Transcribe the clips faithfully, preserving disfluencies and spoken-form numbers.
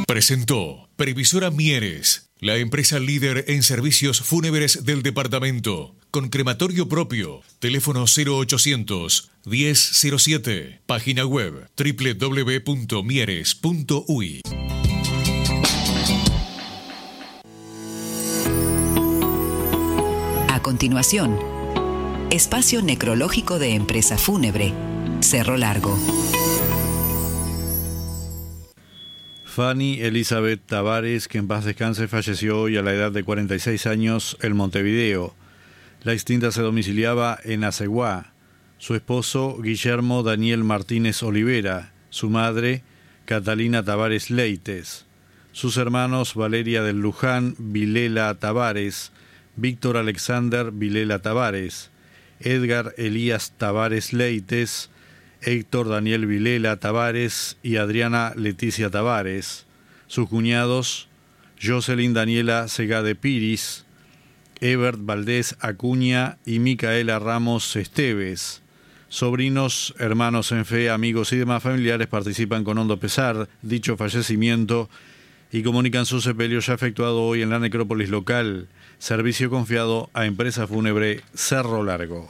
Presentó Previsora Mieres, la empresa líder en servicios fúnebres del departamento, con crematorio propio. Teléfono cero ochocientos, diez cero siete. Página web doble u doble u doble u punto mieres punto u y. A continuación, espacio necrológico de empresa fúnebre, Cerro Largo. Fanny Elizabeth Tavares, que en paz descanse, falleció hoy a la edad de cuarenta y seis años en Montevideo. La extinta se domiciliaba en Aceguá. Su esposo, Guillermo Daniel Martínez Olivera. Su madre, Catalina Tavares Leites. Sus hermanos, Valeria del Luján Vilela Tavares, Víctor Alexander Vilela Tavares, Edgar Elías Tavares Leites, Héctor Daniel Vilela Tavares y Adriana Leticia Tavares. Sus cuñados, Jocelyn Daniela Segade Piris, Ebert Valdés Acuña y Micaela Ramos Esteves. Sobrinos, hermanos en fe, amigos y demás familiares participan con hondo pesar dicho fallecimiento y comunican su sepelio ya efectuado hoy en la necrópolis local, servicio confiado a empresa fúnebre Cerro Largo.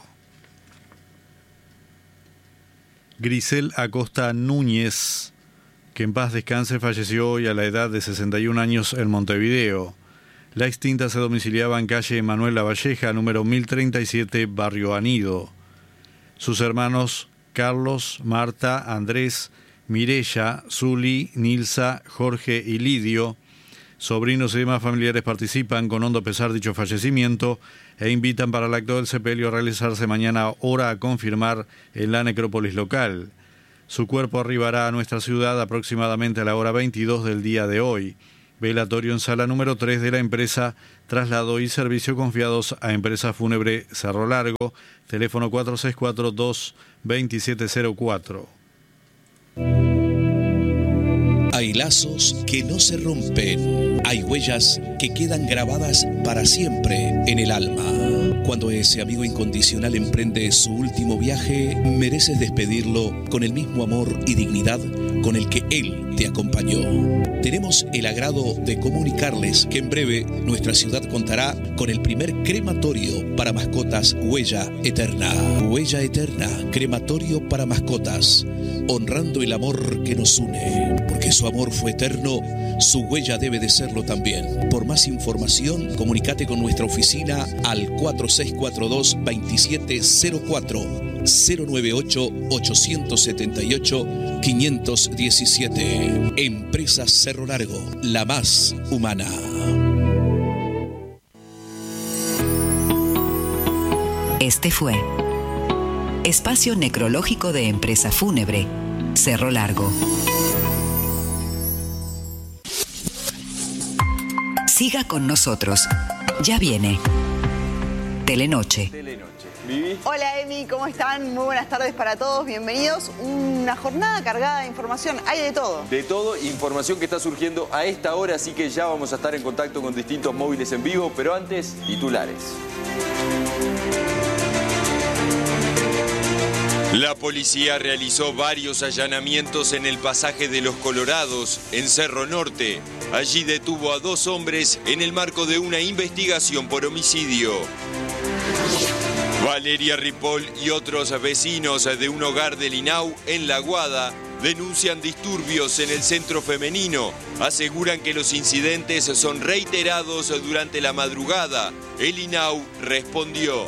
Grisel Acosta Núñez, que en paz descanse, falleció hoy a la edad de sesenta y un años en Montevideo. La extinta se domiciliaba en calle Manuel Lavalleja, número mil treinta y siete, barrio Anido. Sus hermanos Carlos, Marta, Andrés, Mirella, Zuli, Nilsa, Jorge y Lidio. Sobrinos y demás familiares participan con hondo pesar dicho fallecimiento e invitan para el acto del sepelio a realizarse mañana hora a confirmar en la necrópolis local. Su cuerpo arribará a nuestra ciudad aproximadamente a la hora veintidós del día de hoy. Velatorio en sala número tres de la empresa, traslado y servicio confiados a empresa fúnebre Cerro Largo, teléfono cuatro seis cuatro, dos dos siete cero cuatro. Hay lazos que no se rompen, hay huellas que quedan grabadas para siempre en el alma. Cuando ese amigo incondicional emprende su último viaje, mereces despedirlo con el mismo amor y dignidad con el que él te acompañó. Tenemos el agrado de comunicarles que en breve nuestra ciudad contará con el primer crematorio para mascotas Huella Eterna. Huella Eterna, crematorio para mascotas, honrando el amor que nos une. Porque su amor fue eterno, su huella debe de serlo también. Por más información, comunícate con nuestra oficina al cuatro seis cuatro dos, dos siete cero cuatro, cero nueve ocho, ocho siete ocho, cinco uno siete. Empresa Cerro Largo, la más humana. Este fue espacio necrológico de empresa fúnebre, Cerro Largo. Siga con nosotros. Ya viene Telenoche. Hola Emi, ¿cómo están? Muy buenas tardes para todos, bienvenidos. Una jornada cargada de información, hay de todo. De todo, información que está surgiendo a esta hora, así que ya vamos a estar en contacto con distintos móviles en vivo, pero antes, titulares. La policía realizó varios allanamientos en el pasaje de los Colorados, en Cerro Norte. Allí detuvo a dos hombres en el marco de una investigación por homicidio. Valeria Ripoll y otros vecinos de un hogar del INAU en La Aguada denuncian disturbios en el centro femenino. Aseguran que los incidentes son reiterados durante la madrugada. El INAU respondió.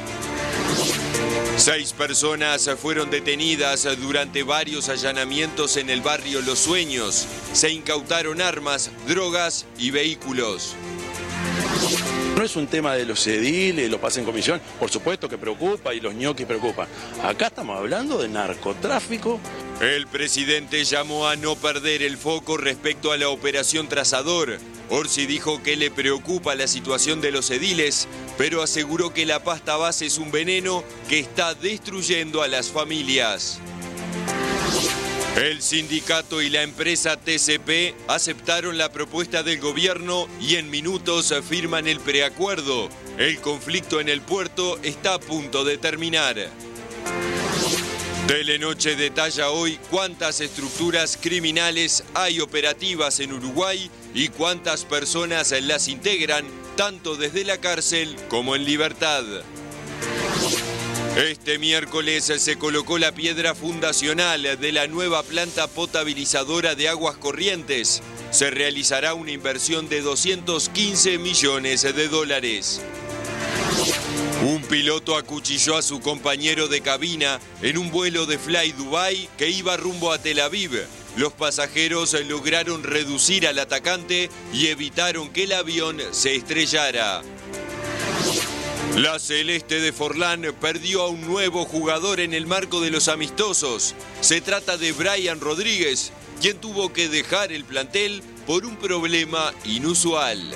Seis personas fueron detenidas durante varios allanamientos en el barrio Los Sueños. Se incautaron armas, drogas y vehículos. No es un tema de los ediles, lo pasa en comisión, por supuesto que preocupa y los ñoquis preocupan. Acá estamos hablando de narcotráfico. El presidente llamó a no perder el foco respecto a la operación Trazador. Orsi dijo que le preocupa la situación de los ediles, pero aseguró que la pasta base es un veneno que está destruyendo a las familias. El sindicato y la empresa T C P aceptaron la propuesta del gobierno y en minutos firman el preacuerdo. El conflicto en el puerto está a punto de terminar. Telenoche detalla hoy cuántas estructuras criminales hay operativas en Uruguay y cuántas personas las integran, tanto desde la cárcel como en libertad. Este miércoles se colocó la piedra fundacional de la nueva planta potabilizadora de aguas corrientes. Se realizará una inversión de doscientos quince millones de dólares. Un piloto acuchilló a su compañero de cabina en un vuelo de Fly Dubai que iba rumbo a Tel Aviv. Los pasajeros lograron reducir al atacante y evitaron que el avión se estrellara. La Celeste de Forlán perdió a un nuevo jugador en el marco de los amistosos. Se trata de Brian Rodríguez, quien tuvo que dejar el plantel por un problema inusual.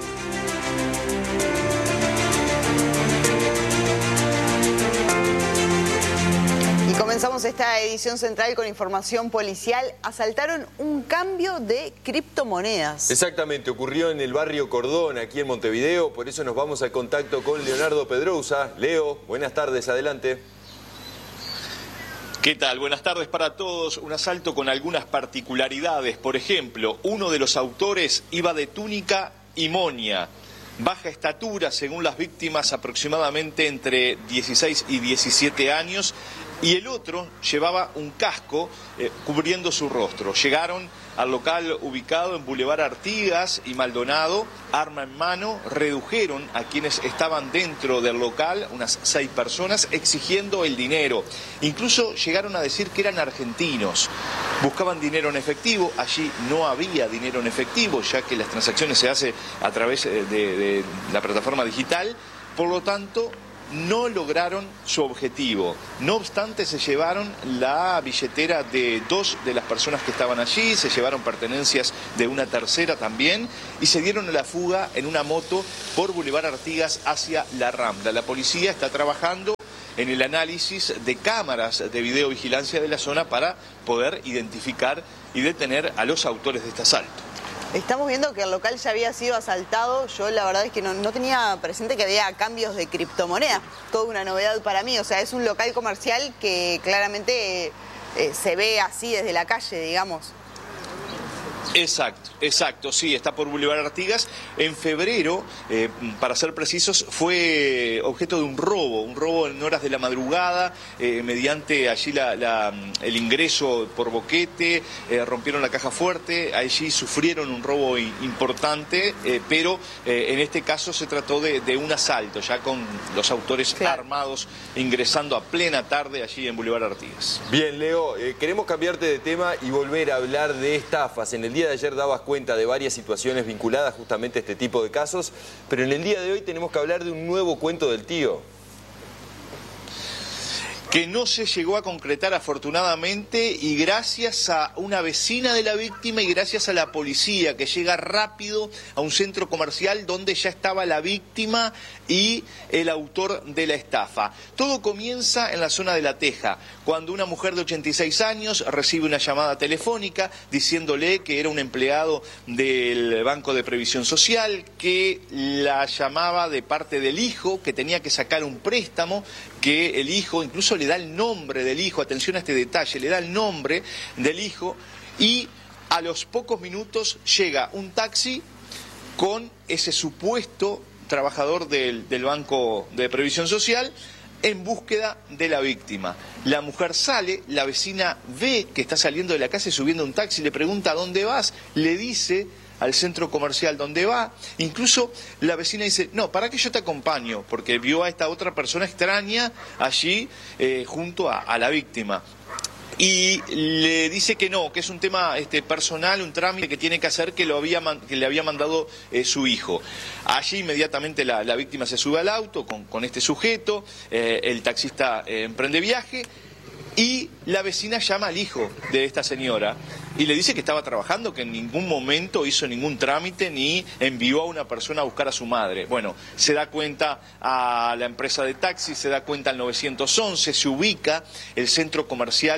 Comenzamos esta edición central con información policial. Asaltaron un cambio de criptomonedas. Exactamente, ocurrió en el barrio Cordón, aquí en Montevideo. Por eso nos vamos al contacto con Leonardo Pedrousa. Leo, buenas tardes, adelante. ¿Qué tal? Buenas tardes para todos. Un asalto con algunas particularidades. Por ejemplo, uno de los autores iba de túnica y moña. Baja estatura, según las víctimas, aproximadamente entre dieciséis y diecisiete años. Y el otro llevaba un casco eh, cubriendo su rostro. Llegaron al local ubicado en Boulevard Artigas y Maldonado, arma en mano, redujeron a quienes estaban dentro del local, unas seis personas, exigiendo el dinero. Incluso llegaron a decir que eran argentinos. Buscaban dinero en efectivo, allí no había dinero en efectivo, ya que las transacciones se hacen a través de, de la plataforma digital, por lo tanto no lograron su objetivo. No obstante, se llevaron la billetera de dos de las personas que estaban allí, se llevaron pertenencias de una tercera también y se dieron a la fuga en una moto por Boulevard Artigas hacia La Rambla. La policía está trabajando en el análisis de cámaras de videovigilancia de la zona para poder identificar y detener a los autores de este asalto. Estamos viendo que el local ya había sido asaltado. Yo la verdad es que no, no tenía presente que había cambios de criptomoneda. Toda una novedad para mí. O sea, es un local comercial que claramente eh, se ve así desde la calle, digamos. Exacto, exacto, sí, está por Boulevard Artigas. En febrero, eh, para ser precisos, fue objeto de un robo, un robo en horas de la madrugada, eh, mediante allí la, la, el ingreso por boquete, eh, rompieron la caja fuerte, allí sufrieron un robo importante, eh, pero eh, en este caso se trató de, de un asalto, ya con los autores claro. armados ingresando a plena tarde allí en Boulevard Artigas. Bien, Leo, eh, queremos cambiarte de tema y volver a hablar de estafas. En el día de ayer dabas cuenta de varias situaciones vinculadas justamente a este tipo de casos, pero en el día de hoy tenemos que hablar de un nuevo cuento del tío. Que no se llegó a concretar afortunadamente, y gracias a una vecina de la víctima y gracias a la policía que llega rápido a un centro comercial donde ya estaba la víctima y el autor de la estafa. Todo comienza en la zona de La Teja, cuando una mujer de ochenta y seis años recibe una llamada telefónica diciéndole que era un empleado del Banco de Previsión Social, que la llamaba de parte del hijo, que tenía que sacar un préstamo, que el hijo incluso le da el nombre del hijo, atención a este detalle, le da el nombre del hijo, y a los pocos minutos llega un taxi con ese supuesto trabajador del, del Banco de Previsión Social en búsqueda de la víctima. La mujer sale, la vecina ve que está saliendo de la casa y subiendo un taxi, le pregunta ¿a dónde vas? Le dice al centro comercial donde va. Incluso la vecina dice, no, para que yo te acompaño, porque vio a esta otra persona extraña allí eh, junto a, a la víctima. Y le dice que no, que es un tema este, personal, un trámite que tiene que hacer, que, lo había, que le había mandado eh, su hijo. Allí inmediatamente la, la víctima se sube al auto con, con este sujeto, eh, el taxista eh, emprende viaje, y la vecina llama al hijo de esta señora y le dice que estaba trabajando, que en ningún momento hizo ningún trámite ni envió a una persona a buscar a su madre. Bueno, se da cuenta a la empresa de taxi, se da cuenta al nueve once, se ubica el centro comercial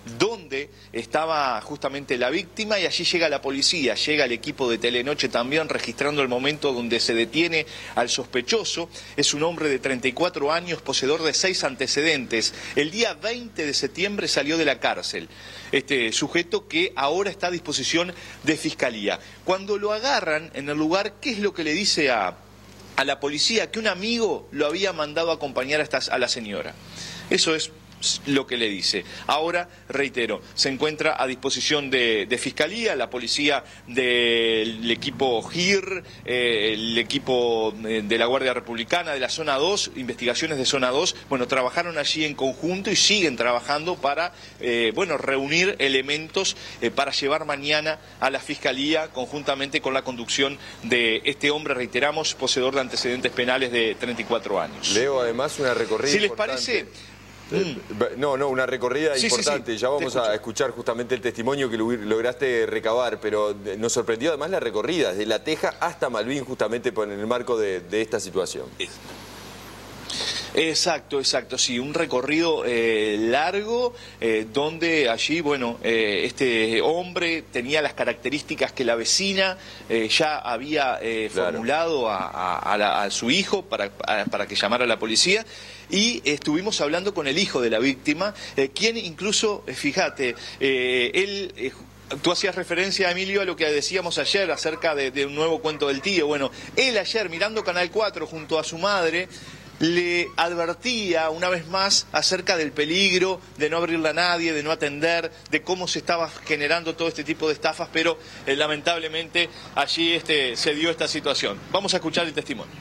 donde estaba justamente la víctima, y allí llega la policía, llega el equipo de Telenoche también registrando el momento donde se detiene al sospechoso. Es un hombre de treinta y cuatro años, poseedor de seis antecedentes. El día veinte de septiembre salió de la cárcel este sujeto, que ahora está a disposición de fiscalía. Cuando lo agarran en el lugar, ¿qué es lo que le dice a, a la policía? Que un amigo lo había mandado a acompañar a, esta, a la señora. Eso es lo que le dice. Ahora, reitero, se encuentra a disposición de, de Fiscalía, la policía del equipo G I R, eh, el equipo de la Guardia Republicana de la Zona dos, investigaciones de Zona dos, bueno, trabajaron allí en conjunto y siguen trabajando para, eh, bueno, reunir elementos eh, para llevar mañana a la Fiscalía, conjuntamente con la conducción de este hombre, reiteramos, poseedor de antecedentes penales de treinta y cuatro años. Leo, además, una recorrida Si les importante. parece... No, no, una recorrida sí, importante. Sí, sí. Ya vamos a escuchar justamente el testimonio que lograste recabar, pero nos sorprendió además la recorrida, desde La Teja hasta Malvin, justamente en el marco de, de esta situación. Exacto, exacto, sí, un recorrido eh, largo, eh, donde allí, bueno, eh, este hombre tenía las características que la vecina eh, ya había eh, claro. formulado a, a, a, la, a su hijo para, a, para que llamara a la policía. Y estuvimos hablando con el hijo de la víctima, eh, quien incluso, eh, fíjate, eh, él... Eh, Tú hacías referencia, Emilio, a lo que decíamos ayer acerca de, de un nuevo cuento del tío. Bueno, él ayer, mirando Canal cuatro junto a su madre, le advertía una vez más acerca del peligro de no abrirle a nadie, de no atender, de cómo se estaba generando todo este tipo de estafas, pero eh, lamentablemente allí este, se dio esta situación. Vamos a escuchar el testimonio.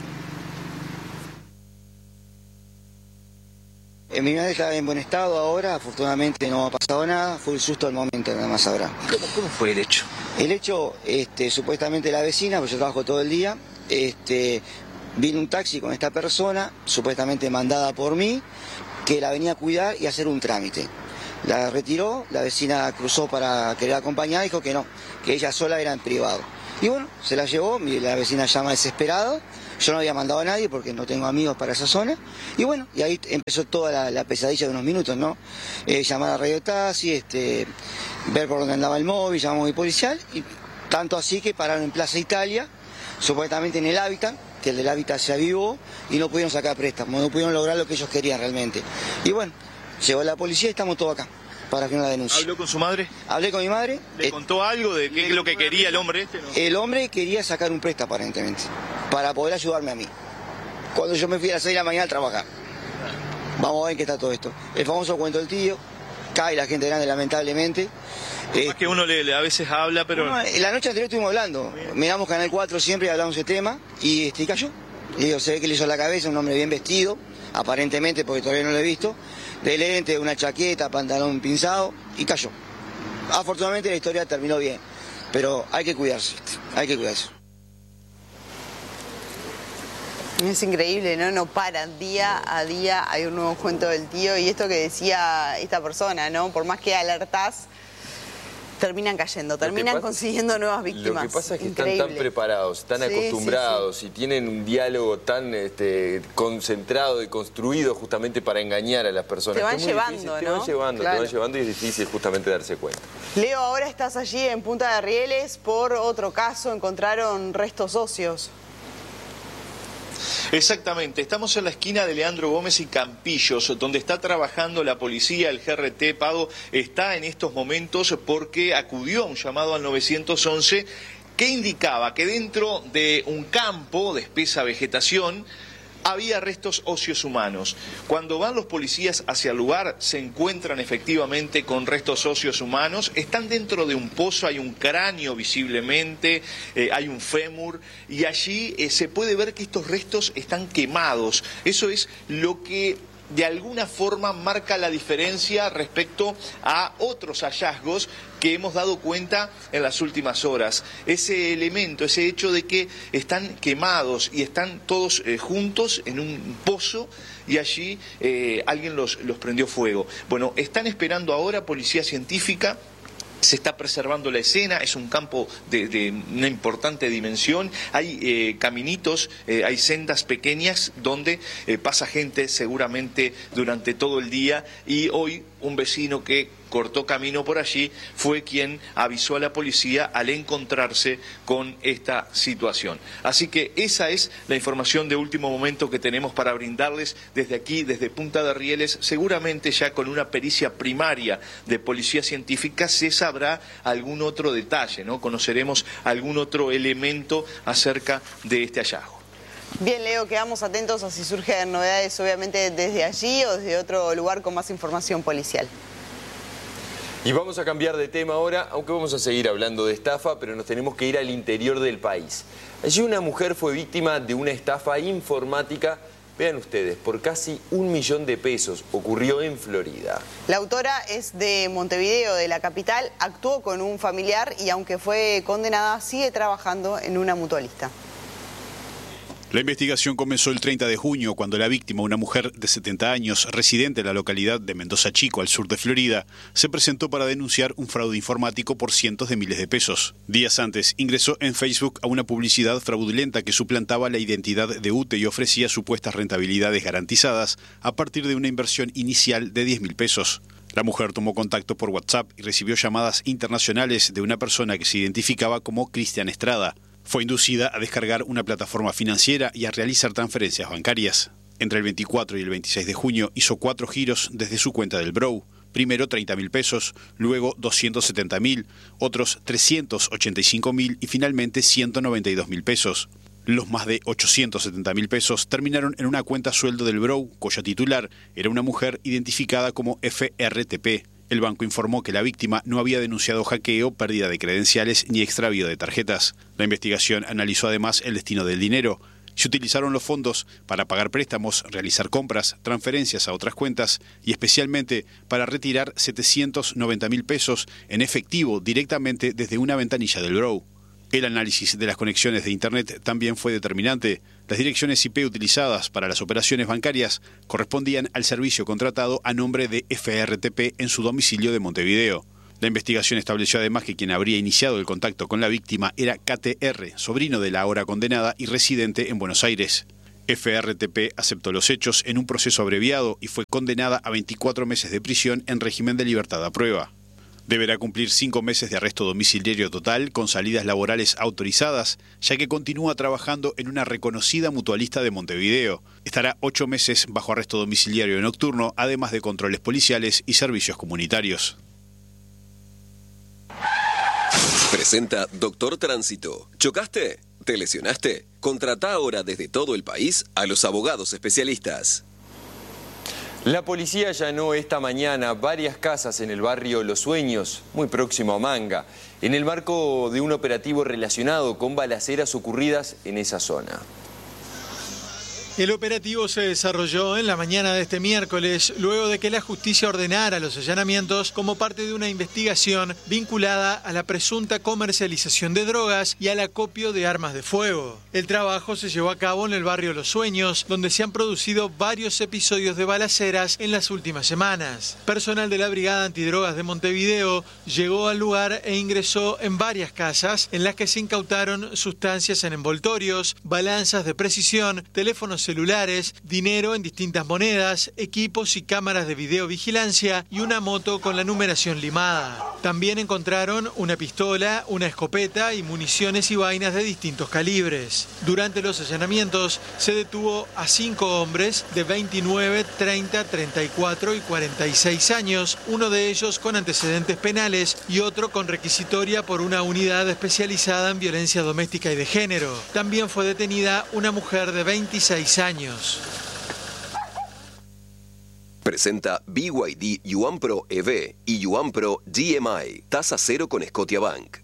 Mi madre está en buen estado ahora, afortunadamente no ha pasado nada, fue el susto del momento, nada más habrá. ¿Cómo, cómo fue el hecho? El hecho, este, supuestamente la vecina, pues yo trabajo todo el día, este, vino un taxi con esta persona, supuestamente mandada por mí, que la venía a cuidar y a hacer un trámite. La retiró, la vecina cruzó para querer acompañar, dijo que no, que ella sola era en privado. Y bueno, se la llevó, la vecina llama desesperado. Yo no había mandado a nadie porque no tengo amigos para esa zona. Y bueno, y ahí empezó toda la, la pesadilla de unos minutos, ¿no? Eh, llamar a Radio Taxi, este, ver por dónde andaba el móvil, llamamos a mi policial. Y tanto así que pararon en Plaza Italia, supuestamente en el Hábitat, que el del Hábitat se avivó y no pudieron sacar préstamos, no pudieron lograr lo que ellos querían realmente. Y bueno, llegó la policía y estamos todos acá para firmar la denuncia. ¿Habló con su madre? Hablé con mi madre. ¿Le eh, contó algo de qué es lo que quería el hombre este? ¿No? El hombre quería sacar un préstamo aparentemente, para poder ayudarme a mí. Cuando yo me fui a las seis de la mañana a trabajar. Vamos a ver en qué está todo esto. El famoso cuento del tío, cae la gente grande lamentablemente. Es eh, que uno le, le a veces habla, pero... No, la noche anterior estuvimos hablando, miramos Canal cuatro siempre y hablamos de tema, y este, cayó. Y digo, se ve que le hizo la cabeza, un hombre bien vestido, aparentemente, porque todavía no lo he visto, de lente, una chaqueta, pantalón pinzado, y cayó. Afortunadamente la historia terminó bien, pero hay que cuidarse, hay que cuidarse. Es increíble, ¿no? No paran, día a día hay un nuevo cuento del tío, y esto que decía esta persona, ¿no? Por más que alertás, terminan cayendo, terminan pasa, consiguiendo nuevas víctimas. Lo que pasa es que Increíble. están tan preparados, están sí, acostumbrados sí, sí. y tienen un diálogo tan este, concentrado y construido justamente para engañar a las personas. Te van que llevando, difícil, ¿no? Te van llevando, claro. te van llevando y es difícil justamente darse cuenta. Leo, ahora estás allí en Punta de Rieles por otro caso, encontraron restos óseos. Exactamente, estamos en la esquina de Leandro Gómez y Campillos, donde está trabajando la policía. El G R T Pado está en estos momentos porque acudió a un llamado al nueve once que indicaba que dentro de un campo de espesa vegetación había restos óseos humanos. Cuando van los policías hacia el lugar, se encuentran efectivamente con restos óseos humanos. Están dentro de un pozo, hay un cráneo visiblemente, eh, hay un fémur, y allí eh, se puede ver que estos restos están quemados. Eso es lo que de alguna forma marca la diferencia respecto a otros hallazgos que hemos dado cuenta en las últimas horas. Ese elemento, ese hecho de que están quemados y están todos eh, juntos en un pozo, y allí eh, alguien los, los prendió fuego. Bueno, están esperando ahora policía científica. Se está preservando la escena, es un campo de, de una importante dimensión, hay eh, caminitos, eh, hay sendas pequeñas donde eh, pasa gente seguramente durante todo el día, y hoy un vecino que cortó camino por allí fue quien avisó a la policía al encontrarse con esta situación. Así que esa es la información de último momento que tenemos para brindarles desde aquí, desde Punta de Rieles. Seguramente ya con una pericia primaria de policía científica se sabrá algún otro detalle, ¿no? Conoceremos algún otro elemento acerca de este hallazgo. Bien, Leo, quedamos atentos a si surgen novedades, obviamente desde allí o desde otro lugar con más información policial. Y vamos a cambiar de tema ahora, aunque vamos a seguir hablando de estafa, pero nos tenemos que ir al interior del país. Allí una mujer fue víctima de una estafa informática, vean ustedes, por casi un millón de pesos. Ocurrió en Florida. La autora es de Montevideo, de la capital, actuó con un familiar y aunque fue condenada, sigue trabajando en una mutualista. La investigación comenzó el treinta de junio, cuando la víctima, una mujer de setenta años, residente en la localidad de Mendoza Chico, al sur de Florida, se presentó para denunciar un fraude informático por cientos de miles de pesos. Días antes, ingresó en Facebook a una publicidad fraudulenta que suplantaba la identidad de U T E y ofrecía supuestas rentabilidades garantizadas a partir de una inversión inicial de diez mil pesos. La mujer tomó contacto por WhatsApp y recibió llamadas internacionales de una persona que se identificaba como Cristian Estrada. Fue inducida a descargar una plataforma financiera y a realizar transferencias bancarias. Entre el veinticuatro y el veintiséis de junio hizo cuatro giros desde su cuenta del Brow. Primero treinta mil pesos, luego doscientos setenta mil, otros trescientos ochenta y cinco mil y finalmente ciento noventa y dos mil pesos. Los más de ochocientos setenta mil pesos terminaron en una cuenta sueldo del Brow, cuya titular era una mujer identificada como F R T P. El banco informó que la víctima no había denunciado hackeo, pérdida de credenciales ni extravío de tarjetas. La investigación analizó además el destino del dinero. Se utilizaron los fondos para pagar préstamos, realizar compras, transferencias a otras cuentas y especialmente para retirar setecientos noventa mil pesos en efectivo directamente desde una ventanilla del Brow. El análisis de las conexiones de Internet también fue determinante. Las direcciones I P utilizadas para las operaciones bancarias correspondían al servicio contratado a nombre de F R T P en su domicilio de Montevideo. La investigación estableció además que quien habría iniciado el contacto con la víctima era K T R, sobrino de la ahora condenada y residente en Buenos Aires. F R T P aceptó los hechos en un proceso abreviado y fue condenada a veinticuatro meses de prisión en régimen de libertad a prueba. Deberá cumplir cinco meses de arresto domiciliario total con salidas laborales autorizadas, ya que continúa trabajando en una reconocida mutualista de Montevideo. Estará ocho meses bajo arresto domiciliario nocturno, además de controles policiales y servicios comunitarios. Presenta Doctor Tránsito. ¿Chocaste? ¿Te lesionaste? Contratá ahora desde todo el país a los abogados especialistas. La policía allanó esta mañana varias casas en el barrio Los Sueños, muy próximo a Manga, en el marco de un operativo relacionado con balaceras ocurridas en esa zona. El operativo se desarrolló en la mañana de este miércoles, luego de que la justicia ordenara los allanamientos como parte de una investigación vinculada a la presunta comercialización de drogas y al acopio de armas de fuego. El trabajo se llevó a cabo en el barrio Los Sueños, donde se han producido varios episodios de balaceras en las últimas semanas. Personal de la Brigada Antidrogas de Montevideo llegó al lugar e ingresó en varias casas en las que se incautaron sustancias en envoltorios, balanzas de precisión, teléfonos celulares, dinero en distintas monedas, equipos y cámaras de videovigilancia y una moto con la numeración limada. También encontraron una pistola, una escopeta y municiones y vainas de distintos calibres. Durante los allanamientos se detuvo a cinco hombres de veintinueve, treinta, treinta y cuatro y cuarenta y seis años, uno de ellos con antecedentes penales y otro con requisitoria por una unidad especializada en violencia doméstica y de género. También fue detenida una mujer de veintiséis años. Presenta B Y D Yuan Pro E V y Yuan Pro G M I. Tasa cero con Scotiabank.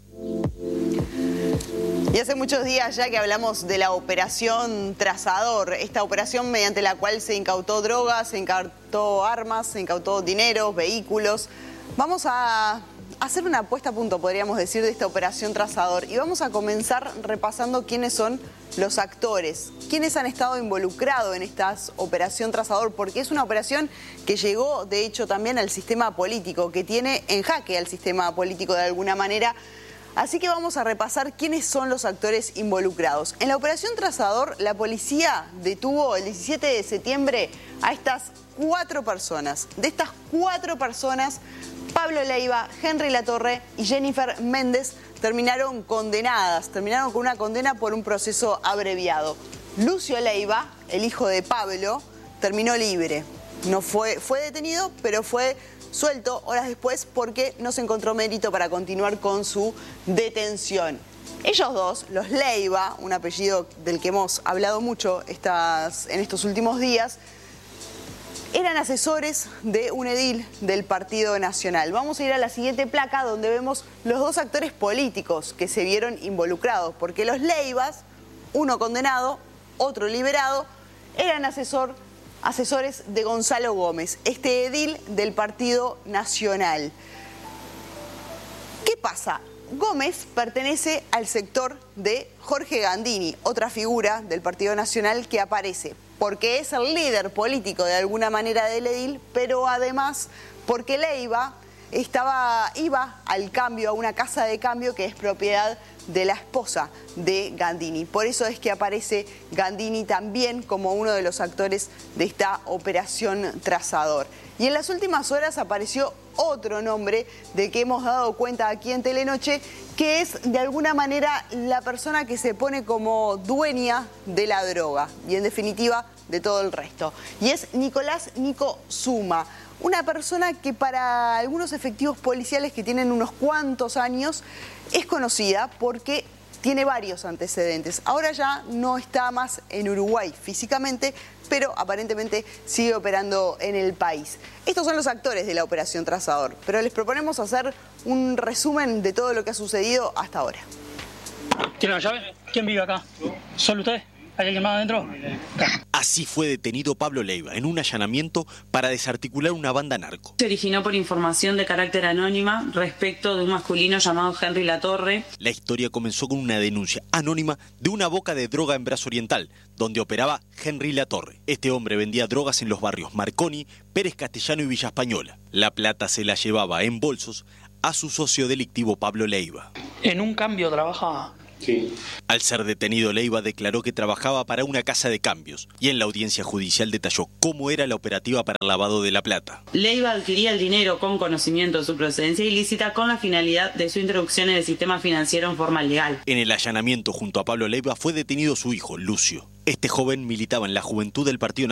Y hace muchos días ya que hablamos de la operación Trazador, esta operación mediante la cual se incautó drogas, se incautó armas, se incautó dinero, vehículos. Vamos a hacer una puesta a punto, podríamos decir, de esta operación Trazador. Y vamos a comenzar repasando quiénes son los actores, quiénes han estado involucrados en esta operación Trazador, porque es una operación que llegó, de hecho, también al sistema político, que tiene en jaque al sistema político de alguna manera. Así que vamos a repasar quiénes son los actores involucrados. En la operación Trazador, la policía detuvo el diecisiete de septiembre a estas cuatro personas. De estas cuatro personas, Pablo Leiva, Henry Latorre y Jennifer Méndez terminaron condenadas, terminaron con una condena por un proceso abreviado. Lucio Leiva, el hijo de Pablo, terminó libre. No fue, fue detenido, pero fue suelto horas después porque no se encontró mérito para continuar con su detención. Ellos dos, los Leiva, un apellido del que hemos hablado mucho estas, en estos últimos días, eran asesores de un edil del Partido Nacional. Vamos a ir a la siguiente placa donde vemos los dos actores políticos que se vieron involucrados, porque los Leivas, uno condenado, otro liberado, eran asesor, asesores de Gonzalo Gómez, este edil del Partido Nacional. ¿Qué pasa? Gómez pertenece al sector de Jorge Gandini, otra figura del Partido Nacional que aparece, porque es el líder político de alguna manera del edil, pero además porque Leiva estaba, iba al cambio, a una casa de cambio que es propiedad de la esposa de Gandini. Por eso es que aparece Gandini también como uno de los actores de esta operación Trazador. Y en las últimas horas apareció otro nombre del que hemos dado cuenta aquí en Telenoche, que es de alguna manera la persona que se pone como dueña de la droga y en definitiva de todo el resto. Y es Nicolás Nico Zuma, una persona que para algunos efectivos policiales que tienen unos cuantos años es conocida porque tiene varios antecedentes. Ahora ya no está más en Uruguay físicamente, pero aparentemente sigue operando en el país. Estos son los actores de la Operación Trazador, pero les proponemos hacer un resumen de todo lo que ha sucedido hasta ahora. ¿Tiene la llave? ¿Quién vive acá? ¿Solo usted? ¿Hay alguien más adentro? Así fue detenido Pablo Leiva en un allanamiento para desarticular una banda narco. Se originó por información de carácter anónima respecto de un masculino llamado Henry Latorre. La historia comenzó con una denuncia anónima de una boca de droga en Brazo Oriental, donde operaba Henry Latorre. Este hombre vendía drogas en los barrios Marconi, Pérez Castellano y Villa Española. La plata se la llevaba en bolsos a su socio delictivo Pablo Leiva. ¿En un cambio trabajaba? Sí. Al ser detenido, Leiva declaró que trabajaba para una casa de cambios y en la audiencia judicial detalló cómo era la operativa para el lavado de la plata. Leiva adquiría el dinero con conocimiento de su procedencia ilícita con la finalidad de su introducción en el sistema financiero en forma legal. En el allanamiento junto a Pablo Leiva fue detenido su hijo, Lucio. Este joven militaba en la juventud del Partido